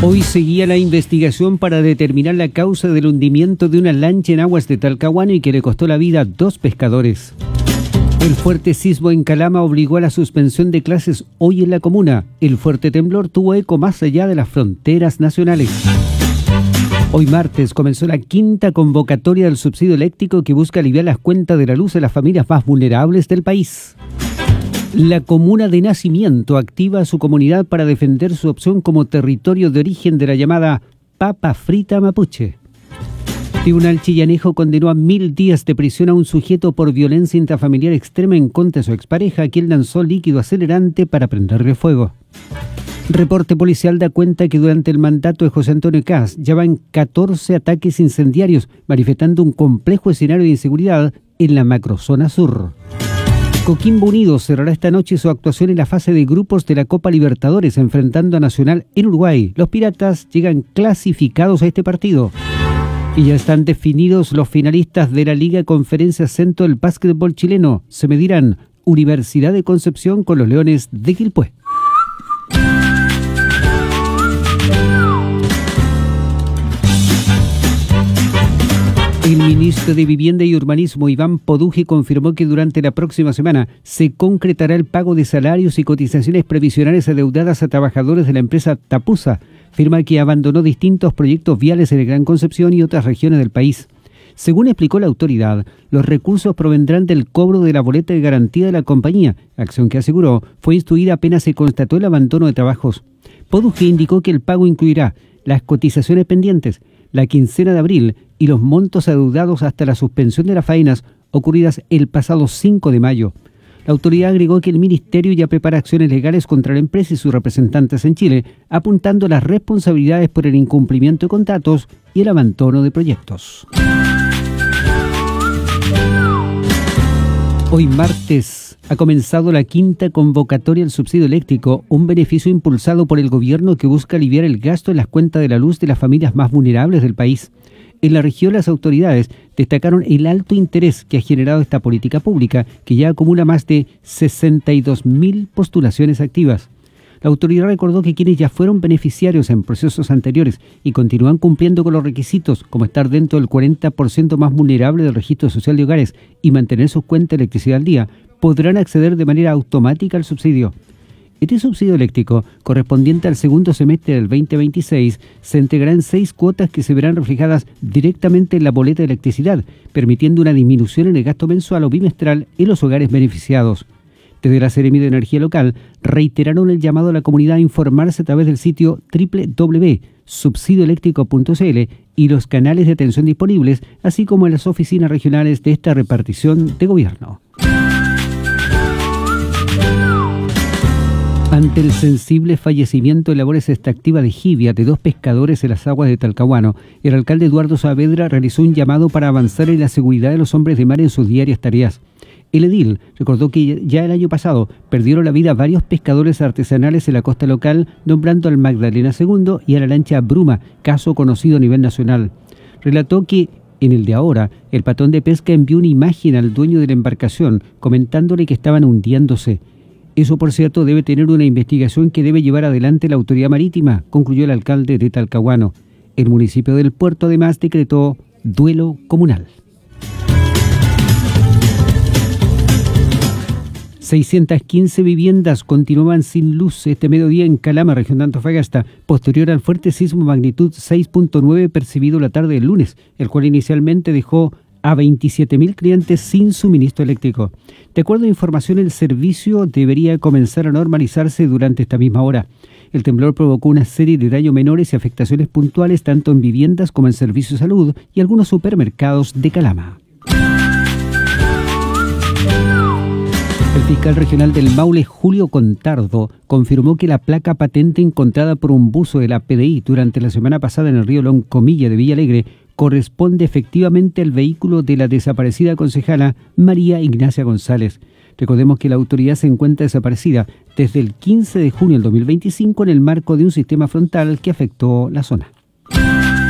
Hoy seguía la investigación para determinar la causa del hundimiento de una lancha en aguas de Talcahuano y que le costó la vida a 2 pescadores. El fuerte sismo en Calama obligó a la suspensión de clases hoy en la comuna. El fuerte temblor tuvo eco más allá de las fronteras nacionales. Hoy martes comenzó la 5ª convocatoria del subsidio eléctrico que busca aliviar las cuentas de la luz de las familias más vulnerables del país. La comuna de Nacimiento activa a su comunidad para defender su opción como territorio de origen de la llamada papa frita mapuche. Tribunal Chillanejo condenó a 1000 días de prisión a un sujeto por violencia intrafamiliar extrema en contra de su expareja, quien lanzó líquido acelerante para prenderle fuego. Reporte policial da cuenta que durante el mandato de José Antonio Kast ya van 14 ataques incendiarios, manifestando un complejo escenario de inseguridad en la macrozona sur. Coquimbo Unido cerrará esta noche su actuación en la fase de grupos de la Copa Libertadores, enfrentando a Nacional en Uruguay. Los Piratas llegan clasificados a este partido. Y ya están definidos los finalistas de la Liga Conferencia Centro del básquetbol chileno. Se medirán Universidad de Concepción con los Leones de Quilpué. El ministro de Vivienda y Urbanismo, Iván Poduje, confirmó que durante la próxima semana se concretará el pago de salarios y cotizaciones previsionales adeudadas a trabajadores de la empresa Tapusa, firma que abandonó distintos proyectos viales en el Gran Concepción y otras regiones del país. Según explicó la autoridad, los recursos provendrán del cobro de la boleta de garantía de la compañía, acción que aseguró fue instruida apenas se constató el abandono de trabajos. Poduje indicó que el pago incluirá las cotizaciones pendientes, la quincena de abril y los montos adeudados hasta la suspensión de las faenas ocurridas el pasado 5 de mayo. La autoridad agregó que el ministerio ya prepara acciones legales contra la empresa y sus representantes en Chile, apuntando a las responsabilidades por el incumplimiento de contratos y el abandono de proyectos. Hoy martes ha comenzado la 5ª convocatoria del subsidio eléctrico, un beneficio impulsado por el gobierno que busca aliviar el gasto en las cuentas de la luz de las familias más vulnerables del país. En la región, las autoridades destacaron el alto interés que ha generado esta política pública, que ya acumula más de 62.000 postulaciones activas. La autoridad recordó que quienes ya fueron beneficiarios en procesos anteriores y continúan cumpliendo con los requisitos, como estar dentro del 40% más vulnerable del registro social de hogares y mantener sus cuentas de electricidad al día, podrán acceder de manera automática al subsidio. Este subsidio eléctrico, correspondiente al segundo semestre del 2026, se entregará en 6 cuotas que se verán reflejadas directamente en la boleta de electricidad, permitiendo una disminución en el gasto mensual o bimestral en los hogares beneficiados. Desde la Seremi de Energía Local reiteraron el llamado a la comunidad a informarse a través del sitio www.subsidioeléctrico.cl y los canales de atención disponibles, así como en las oficinas regionales de esta repartición de gobierno. Ante el sensible fallecimiento en labores extractivas de jibia de 2 pescadores en las aguas de Talcahuano, el alcalde Eduardo Saavedra realizó un llamado para avanzar en la seguridad de los hombres de mar en sus diarias tareas. El edil recordó que ya el año pasado perdieron la vida varios pescadores artesanales en la costa local, nombrando al Magdalena II y a la lancha Bruma, caso conocido a nivel nacional. Relató que en el de ahora, el patrón de pesca envió una imagen al dueño de la embarcación, comentándole que estaban hundiéndose. Eso, por cierto, debe tener una investigación que debe llevar adelante la autoridad marítima, concluyó el alcalde de Talcahuano. El municipio del puerto además decretó duelo comunal. 615 viviendas continuaban sin luz este mediodía en Calama, región de Antofagasta, posterior al fuerte sismo magnitud 6.9 percibido la tarde del lunes, el cual inicialmente dejó a 27.000 clientes sin suministro eléctrico. De acuerdo a información, el servicio debería comenzar a normalizarse durante esta misma hora. El temblor provocó una serie de daños menores y afectaciones puntuales tanto en viviendas como en servicios de salud y algunos supermercados de Calama. El fiscal regional del Maule, Julio Contardo, confirmó que la placa patente encontrada por un buzo de la PDI durante la semana pasada en el río Loncomilla de Villa Alegre corresponde efectivamente al vehículo de la desaparecida concejala María Ignacia González. Recordemos que la autoridad se encuentra desaparecida desde el 15 de junio del 2025 en el marco de un sistema frontal que afectó la zona.